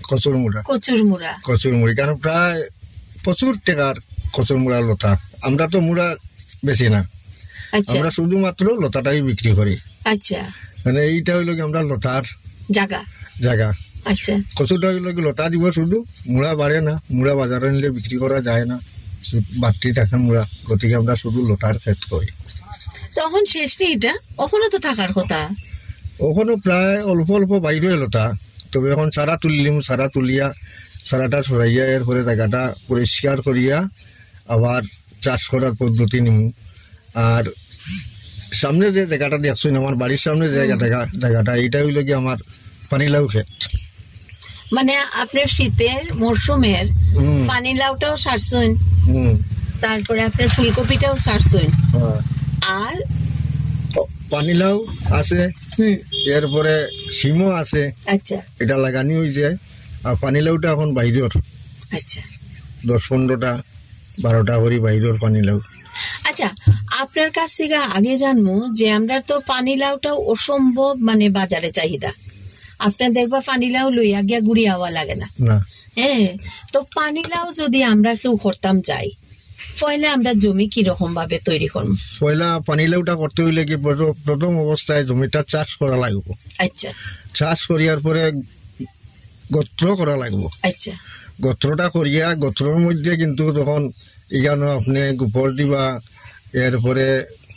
কচুর মুড়ি কারণ প্রায় প্রচুর টাকার কচুর মুড়া লতা। আমরা তো মুড়া বেশি না, আমরা শুধুমাত্র লতাটাই বিক্রি করি। আচ্ছা, মানে এইটা হইল কি আমরা লতার জায়গা। আচ্ছা, কচুটা হইল কি লতা দিব শুধু, মুড়া বাড়ে না, মুড়া বাজারে নিলে বিক্রি করা যায় না, বাড়তি থাকে মুড়া, গতিকে আমরা শুধু লতার ক্ষেত করি। তখন শেষ এটা ওখানে তো থাকার কথা, ওখানে প্রায় অল্প অল্প বাইরে লতা, তবে এখন সারা তুললিম, সারা তুলিয়া সারাটা সরাইয়া এরপরে জায়গাটা পরিষ্কার করিয়া আবার চাষ করার পদ্ধতি নিমু। আর সামনে যে জায়গাটা দেখছেন, আমার বাড়ির সামনে যে জায়গাটা, এইটা হইল কি আমার পানিলাউ ক্ষেত। মানে আপনার শীতের মরশুমের পানিলাউটাও সারছেন, তারপরে আপনার ফুলকপিটাও সারছেন, আর পানিলাউ আছে, এরপরে সিমও আছে। আচ্ছা, এটা লাগানি হয়েছে। আর পানিলাউটা এখন বাইরের। আচ্ছা, 10-15টা 12টা করে বাইরের পানিলাউ। আচ্ছা, আপনার কাছ থেকে আগে জানবো যে আমরা তো পানিলাউটাও অসম্ভব মানে বাজারে চাহিদা, আপনার দেখবা পানিলাউ লইয়া গিয়া গুড়ি হওয়া লাগে না। হ্যাঁ, তো পানিলাউ যদি আমরা কেউ করতাম চাই, পয়লা আমরা জমি কিরকম ভাবে তৈরি করবো? পয়লা পানিলাউটা করতে হইলে কি প্রথম অবস্থায় জমিটা চাষ করা লাগবে। আচ্ছা, চাষ করিয়ার পরে গোত্র করা লাগবে। আচ্ছা, গোত্রটা করিয়া গোত্রের মধ্যে কিন্তু তখন এখানে আপনি গোবর দিবা, এরপরে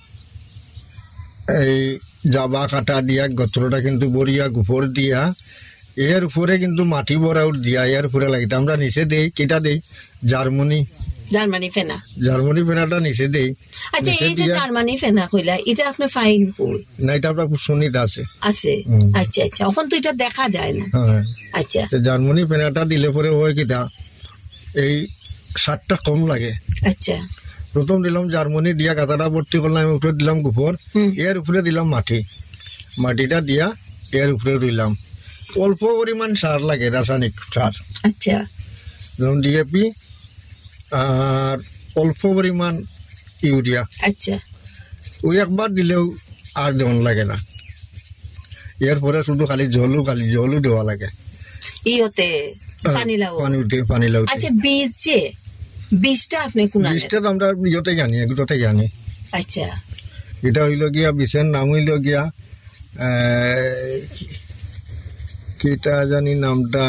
এই জাবা কাটা দিয়া গোত্রটা কিন্তু বরিয়া গোবর দিয়া, এর উপরে কিন্তু মাটি বরাউট দিয়া, এর উপরে লাগিতে আমরা নিচে দেই, কিটা দেই জার্মানি ফেনাটা নিচে দেই। আচ্ছা, এই যে জার্মানি ফেনা কইলা, এটা আপনার ফাইন না, এটা আপনার কুসনিত আছে। আচ্ছা আচ্ছা, এখন তো এটা দেখা যায় না। আচ্ছা, জার্মানি ফেনাটা দিলে পরে হয় কিটা, এই সারটা কম লাগে। আচ্ছা, প্রথম দিলাম জার্মানি দিয়া গাঁথাটা ভর্তি করলাম, উপরে দিলাম গোবর, এর উপরে দিলাম মাটিটা দিয়া এর উপরে রইলাম। অল্প পরিমাণ সার লাগে, রাসায়নিক সার। আচ্ছা, যেমন ডিএপি আর অল্প পরিমাণ ইউরিয়া। আচ্ছা, ওই একবার দিলেও আর দেওয়ান লাগে না। এরপরে শুধু খালি জলও দেওয়া লাগে পানিলাউ। আচ্ছা, বীজটা আপনি বীজটা তো আমরা ইয়েতে জানি। আচ্ছা, এটা হইল গিয়া বীজের নাম হইল গিয়া কিটা জানি নামটা,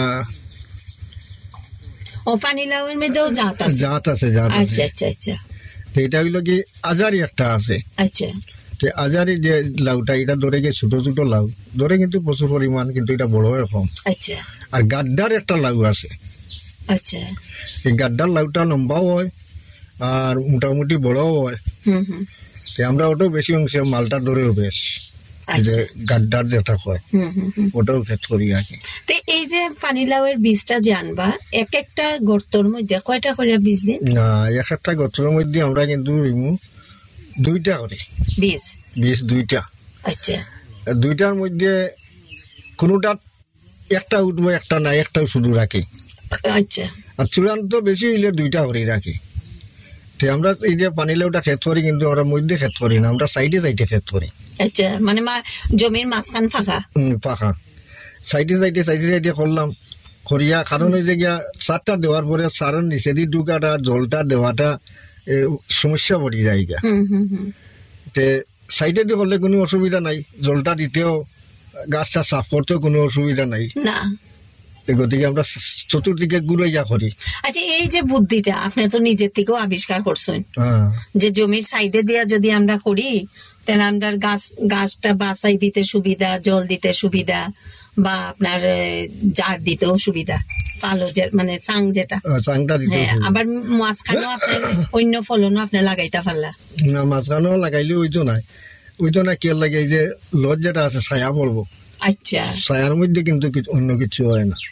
পানিলাউয়ের মধ্যেও জাত আছে। আচ্ছা আচ্ছা আচ্ছা, এটা হইল কি আজারি একটা আছে। আচ্ছা, আজারি যে লাউটা, এটা ধরে গিয়ে ছোট ছোট লাউ ধরে, কিন্তু প্রচুর পরিমাণ, কিন্তু এটা বড় এরকম। আচ্ছা, আর গাড্ডার একটা লাউ আছে। আচ্ছা, এই গাড্ডার লাউটা লম্বাও হয় আর মোটামুটি বড়ও হয়। আমরা ওটাও বেশি অংশে মালটা ধরেও বেশ, গাড্ডার যেটা হয় ওটাও ক্ষেত করি আগে। তো এই যে পানিলাউয়ের বীজটা যে আনবা, এক একটা গর্তর মধ্যে কয়টা করে বীজ দিন? না, এক একটা গর্তর মধ্যে আমরা কিন্তু 2টা করে বীজ 2টা। আচ্ছা, 2টার মধ্যে কোনোটা একটা উঠবো, একটা নাই, একটাও শুধু রাখি। আচ্ছা, আর চূড়ান্ত বেশি হইলে 2টা করে রাখি। আমরা এই যে পানিলাউটা ক্ষেত করি, কিন্তু আমরা মধ্যে ক্ষেত করি না, আমরা সাইডে ক্ষেত করি। আচ্ছা, মানে জমির মাঝখান ফাঁকা সাইডে করলাম করিয়া, কারণ ওই যে গিয়া সারটা দেওয়ার পরে সারের নিচে দিয়ে ঢুকাটা জলটা দেওয়াটা সমস্যা পড়ে যায়। সাইডে দিয়ে করলে কোনো অসুবিধা নাই, জলটা দিতেও গাছটা সাফ করতেও কোনো অসুবিধা নাই। গতিকে আমরা চতুর্দিকে ঘুরাইয়া করি। আচ্ছা, এই যে বুদ্ধিটা আপনি তো নিজের থেকেও আবিষ্কার করছেন, যে জমির সাইডে দিয়া যদি আমরা করি, তাহলে আমরা গাছটা বাসাই দিতে সুবিধা, জল দিতে সুবিধা, বা আপনার জার দিতেও সুবিধা, পালো মানে চাং যেটা, আবার মাঝখানেও আপনার অন্য ফলনও আপনি লাগাইতে পারলা না। মাঝখানেও লাগাইলে ওইতো না কি লাগে, এই যে লজ যেটা আছে ছায়া পড়বো। আচ্ছা, ছায়ার মধ্যে কিন্তু অন্য কিছু হয় না।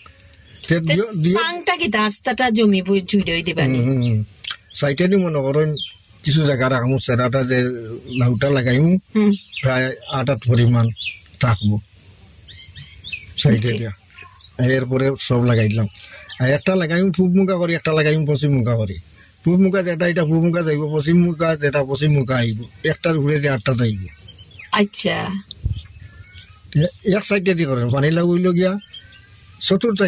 রাস্তাটা জমি জুড়ে দিবেন সাইটে দি মনে করেন কিছু জায়গা রাখবো, সেরাটা যে লাউটা লাগাইম প্রায় 8 পরিমাণ থাকবো সাইডে দিয়া। এরপরে সব লাগাই দিলাম, একটা লাগাইম পূব মুখা করি, একটা লাগাইম পশ্চিম মুখা করি। পূব মুখা যেটা এটা পূব মুখা যাইব, পশ্চিম মুখা যেটা পশ্চিম মুখা আইব, একটার ঘুরে দিয়ে 8টা যাইব। আচ্ছা, এক সাইডে দি করেন পানিলাউ হইল গিয়া চতুর্থ